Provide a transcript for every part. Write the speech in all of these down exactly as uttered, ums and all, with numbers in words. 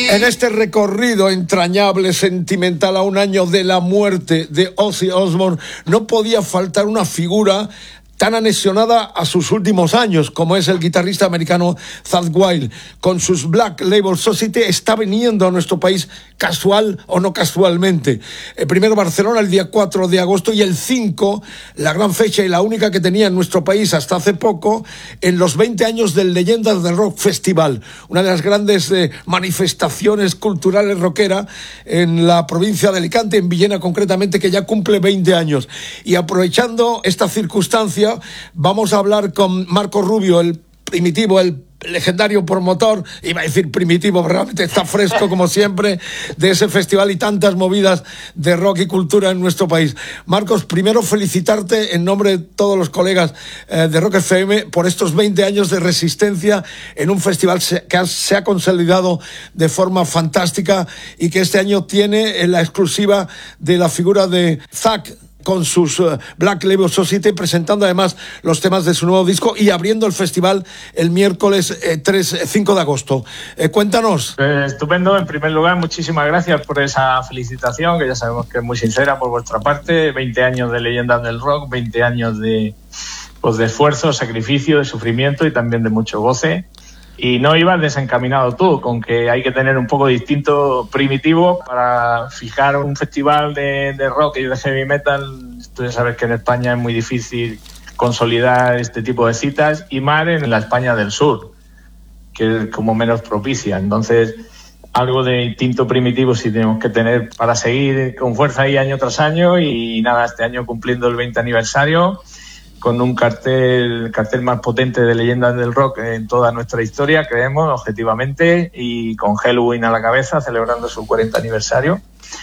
En este recorrido entrañable, sentimental, a un año de la muerte de Ozzy Osbourne, no podía faltar una figura tan anexionada a sus últimos años, como es el guitarrista americano Zakk Wylde. Con sus Black Label Society está viniendo a nuestro país, casual o no casualmente. El primero Barcelona el día cuatro de agosto y el cinco, la gran fecha y la única que tenía en nuestro país hasta hace poco, en los veinte años del Leyendas del Rock Festival, una de las grandes eh, manifestaciones culturales rockera en la provincia de Alicante, en Villena concretamente, que ya cumple veinte años. Y aprovechando esta circunstancia, vamos a hablar con Marco Rubio, el primitivo, el legendario promotor, iba a decir primitivo, pero realmente está fresco como siempre, de ese festival y tantas movidas de rock y cultura en nuestro país. Marcos, primero felicitarte en nombre de todos los colegas eh, de Rock F M por estos veinte años de resistencia en un festival que ha, se ha consolidado de forma fantástica y que este año tiene la exclusiva de la figura de Zakk con sus uh, Black Label Society, presentando además los temas de su nuevo disco y abriendo el festival el miércoles eh, tres, cinco de agosto. Eh, cuéntanos. Eh, estupendo. En primer lugar, muchísimas gracias por esa felicitación, que ya sabemos que es muy sincera por vuestra parte. veinte años de Leyendas del Rock, veinte años de, pues, de esfuerzo, sacrificio, de sufrimiento y también de mucho goce. Y no ibas desencaminado tú, con que hay que tener un poco distinto primitivo para fijar un festival de, de rock y de heavy metal. Tú ya sabes que en España es muy difícil consolidar este tipo de citas, y más en la España del Sur, que es como menos propicia. Entonces, algo de instinto primitivo sí tenemos que tener para seguir con fuerza ahí año tras año. Y nada, este año cumpliendo el veinte aniversario, con un cartel, el cartel más potente de Leyendas del Rock en toda nuestra historia, creemos, objetivamente, y con Helloween a la cabeza, celebrando su cuarenta aniversario.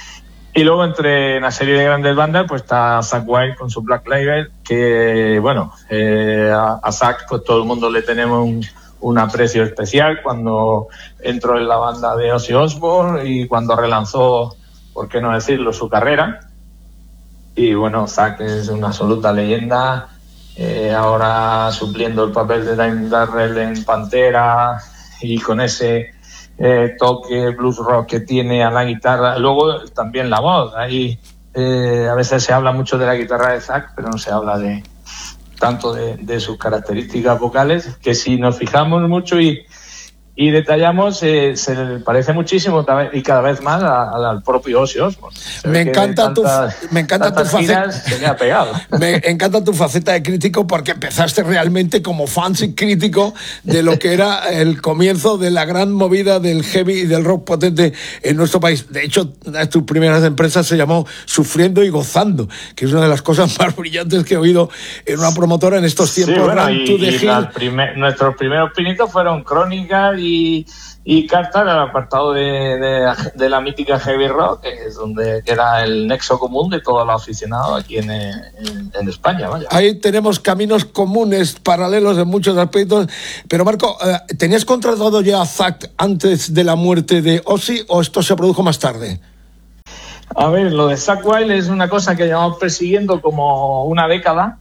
Y luego, entre una serie de grandes bandas, pues está Zakk Wylde con su Black Label, que, bueno, eh, a, a Zakk, pues todo el mundo le tenemos un, un aprecio especial cuando entró en la banda de Ozzy Osbourne y cuando relanzó, por qué no decirlo, su carrera. Y bueno, Zakk es una absoluta leyenda. Eh, ahora supliendo el papel de Dimebag Darrell en Pantera, y con ese eh, toque blues rock que tiene a la guitarra. Luego también la voz. Ahí eh, a veces se habla mucho de la guitarra de Zakk, pero no se habla de tanto de, de sus características vocales, que si nos fijamos mucho y y detallamos, eh, se le parece muchísimo y cada vez más a, a, al propio Ozzy Osbourne. Me encanta, tantas, tu, me encanta tu faceta. Se le ha pegado. Me encanta tu faceta de crítico, porque empezaste realmente como fan y crítico de lo que era el comienzo de la gran movida del heavy y del rock potente en nuestro país. De hecho, una de tus primeras empresas se llamó Sufriendo y Gozando, que es una de las cosas más brillantes que he oído en una promotora en estos tiempos. Sí, bueno, y, y primer, nuestros primeros pinitos fueron Crónicas y Y, y cartas al apartado de, de, de la mítica heavy rock, que es donde que era el nexo común de todos los aficionados aquí en, en, en España. Vaya. Ahí tenemos caminos comunes, paralelos en muchos aspectos. Pero Marco, ¿tenías contratado ya a Zakk antes de la muerte de Ozzy o esto se produjo más tarde? A ver, lo de Zakk Wylde es una cosa que llevamos persiguiendo como una década,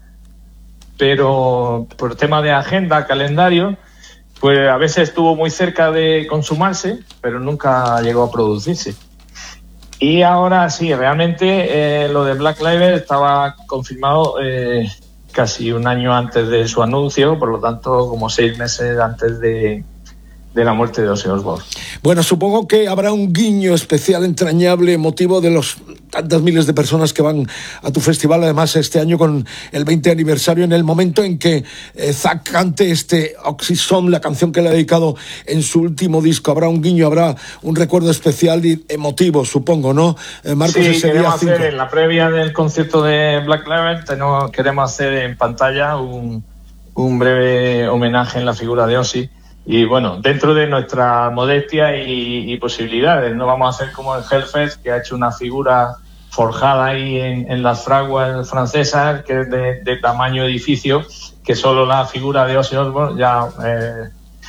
pero por tema de agenda, calendario, pues a veces estuvo muy cerca de consumarse, pero nunca llegó a producirse. Y ahora sí, realmente eh, lo de Black Label estaba confirmado eh, casi un año antes de su anuncio, por lo tanto como seis meses antes de, de la muerte de Ozzy Osbourne. Bueno, supongo que habrá un guiño especial, entrañable, emotivo de los tantas miles de personas que van a tu festival, además este año con el veinte aniversario, en el momento en que eh, Zakk cante este Oxysome, la canción que le ha dedicado en su último disco. Habrá un guiño, habrá un recuerdo especial y emotivo, supongo, ¿no? Eh, Marcos, sí, ese queremos día hacer en la previa del concierto de Black Label, tenemos, queremos hacer en pantalla un, un breve homenaje en la figura de Ozzy. Y bueno, dentro de nuestra modestia y, y posibilidades, no vamos a hacer como el Hellfest, que ha hecho una figura forjada ahí en, en las fraguas francesas, que es de, de tamaño edificio, que solo la figura de Ozzy Osbourne ya eh,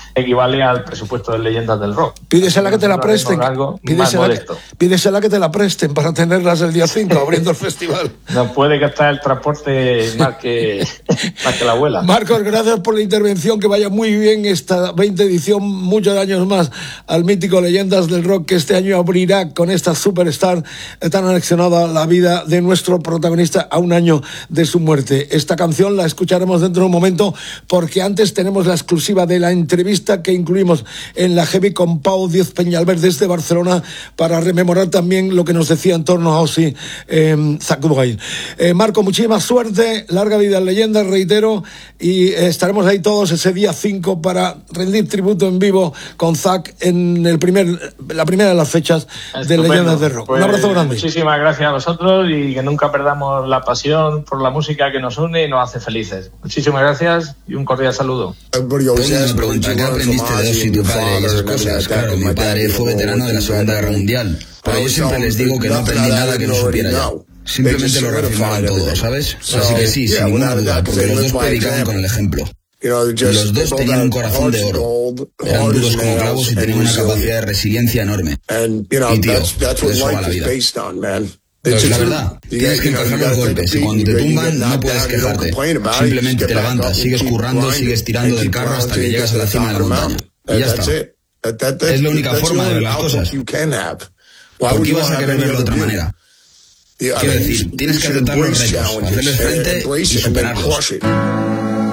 equivale al presupuesto de Leyendas del Rock. Pídesela que te la presten. Pídesela que, pídesela que te la presten para tenerlas el día cinco abriendo el festival. No puede gastar el transporte más que, más que la abuela. Marcos, gracias por la intervención, que vaya muy bien esta veinte edición, muchos años más al mítico Leyendas del Rock, que este año abrirá con esta superstar tan anexionada a la vida de nuestro protagonista a un año de su muerte. Esta canción la escucharemos dentro de un momento, porque antes tenemos la exclusiva de la entrevista que incluimos en la Heavy con Pau Díaz Peñalver desde Barcelona, para rememorar también lo que nos decía en torno a Ozzy eh, Zakk eh, Marco, muchísima suerte, larga vida en Leyendas, reitero, y eh, estaremos ahí todos ese día cinco para rendir tributo en vivo con Zakk en el primer, la primera de las fechas Estupendo. de Leyendas del Rock. Pues, un abrazo grande. Muchísimas gracias a vosotros, y que nunca perdamos la pasión por la música que nos une y nos hace felices. Muchísimas gracias y un cordial saludo. Todo me pregunta, ¿qué aprendiste de Ozzy, tu padre y esas cosas? Claro, mi padre fue veterano de la Segunda Guerra Mundial, pero yo siempre les digo que no aprendí nada que no supiera ya. Simplemente lo reafirmaron todo, ¿sabes? Así que sí, sin ninguna duda, porque los dos predicaban con el ejemplo. Los dos tenían un corazón de oro, eran duros como clavos y tenían una capacidad de resiliencia enorme. Y tío, de eso va la vida. Pero es la verdad, tienes que encajar los golpes, y cuando te tumban no puedes quejarte. Simplemente te levantas, sigues currando, sigues tirando del carro hasta que llegas a la cima de la montaña. Y ya está. Es la única forma de ver las cosas. ¿Por qué ibas a querer verlo de otra manera? Quiero decir, tienes que aceptar los retos, hacerles frente y superarlos.